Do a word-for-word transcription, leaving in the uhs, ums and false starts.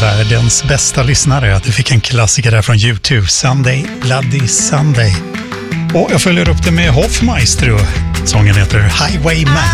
världens bästa lyssnare. Du fick en klassiker där från U två, Sunday Bloody Sunday. Och jag följer upp det med Hoffmeister. Sången heter Highwayman.